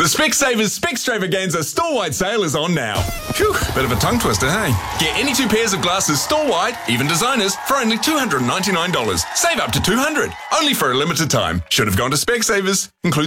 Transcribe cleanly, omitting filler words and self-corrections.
The Specsavers Specstravaganza store-wide sale is on now. Phew, bit of a tongue twister, hey? Get any 2 pairs of glasses store-wide, even designers, for only $299. Save up to $200. Only for a limited time. Should have gone to Specsavers. Includes